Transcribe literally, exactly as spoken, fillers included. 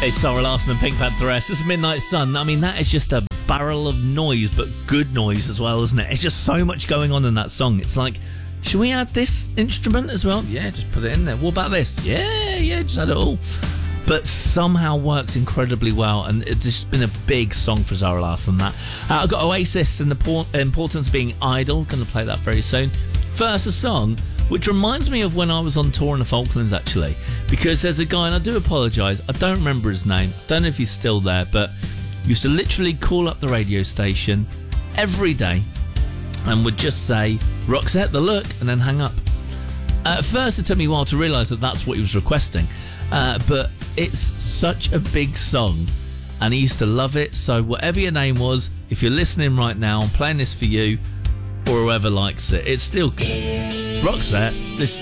It's Sarah Larsson and Pink Pantheress. It's Midnight Sun. I mean, that is just a barrel of noise, but good noise as well, isn't it? It's just so much going on in that song. It's like, should we add this instrument as well? Yeah, just put it in there. What about this? Yeah, yeah, just add it all. But somehow works incredibly well, and it's just been a big song for Zara Larsson, that. Uh, I've got Oasis and the por- importance of being idle. Going to play that very soon. First, a song which reminds me of when I was on tour in the Falklands, actually, because there's a guy, and I do apologise, I don't remember his name, I don't know if he's still there, but used to literally call up the radio station every day and would just say, Roxette, the look, and then hang up. Uh, at first, it took me a while to realise that that's what he was requesting, uh, but it's such a big song, and he used to love it, so whatever your name was, if you're listening right now, I'm playing this for you, or whoever likes it, it's still good. It's Roxette. This